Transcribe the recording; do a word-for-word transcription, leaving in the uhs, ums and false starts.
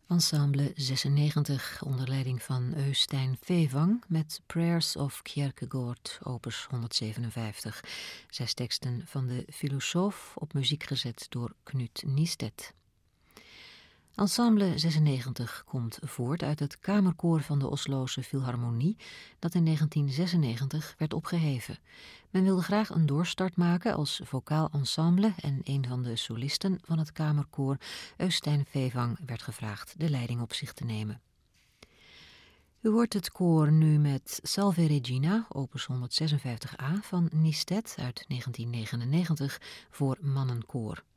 Ensemble zesennegentig onder leiding van Øystein Fevang met Prayers of Kierkegaard, opus honderdzevenenvijftig. Zes teksten van de filosoof op muziek gezet door Knut Nistedt. Ensemble zesennegentig komt voort uit het kamerkoor van de Osloze Philharmonie dat in negentien zesennegentig werd opgeheven. Men wilde graag een doorstart maken als vocaal ensemble en een van de solisten van het kamerkoor, Øystein Fevang, werd gevraagd de leiding op zich te nemen. U hoort het koor nu met Salve Regina, opus honderdzesenvijftig a van Nistedt uit negentien negenennegentig voor mannenkoor.